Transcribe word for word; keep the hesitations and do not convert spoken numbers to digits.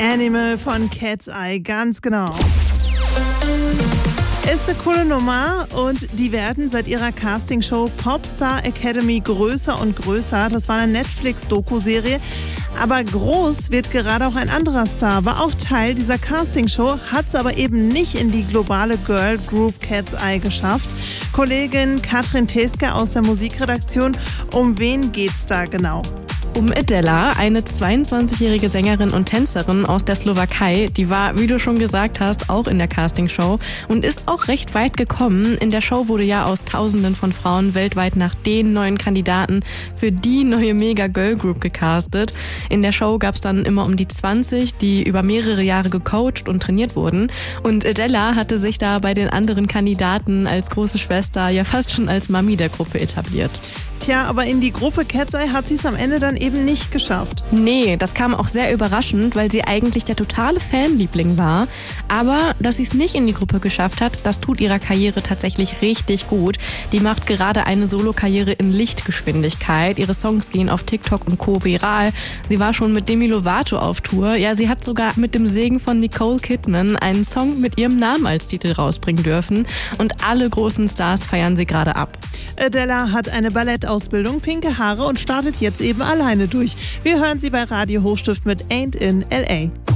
Animal von Cat's Eye, ganz genau. Ist eine coole Nummer und die werden seit ihrer Castingshow Popstar Academy größer und größer. Das war eine Netflix-Doku-Serie. Aber groß wird gerade auch ein anderer Star, war auch Teil dieser Castingshow, hat es aber eben nicht in die globale Girl Group Cat's Eye geschafft. Kollegin Katrin Teske aus der Musikredaktion, um wen geht's da genau? Um Adela, eine zweiundzwanzigjährige Sängerin und Tänzerin aus der Slowakei. Die war, wie du schon gesagt hast, auch in der Castingshow und ist auch recht weit gekommen. In der Show wurde ja aus Tausenden von Frauen weltweit nach den neuen Kandidaten für die neue Mega-Girl-Group gecastet. In der Show gab es dann immer um die zwanzig, die über mehrere Jahre gecoacht und trainiert wurden. Und Adela hatte sich da bei den anderen Kandidaten als große Schwester ja fast schon als Mami der Gruppe etabliert. Tja, aber in die Gruppe Cat's Eye hat sie es am Ende dann eben nicht geschafft. Nee, das kam auch sehr überraschend, weil sie eigentlich der totale Fanliebling war. Aber dass sie es nicht in die Gruppe geschafft hat, das tut ihrer Karriere tatsächlich richtig gut. Die macht gerade eine Solokarriere in Lichtgeschwindigkeit. Ihre Songs gehen auf TikTok und Co. viral. Sie war schon mit Demi Lovato auf Tour. Ja, sie hat sogar mit dem Segen von Nicole Kidman einen Song mit ihrem Namen als Titel rausbringen dürfen. Und alle großen Stars feiern sie gerade ab. Adela hat eine Ballettausbildung, pinke Haare und startet jetzt eben alleine durch. Wir hören sie bei Radio Hochstift mit Ain't in L A.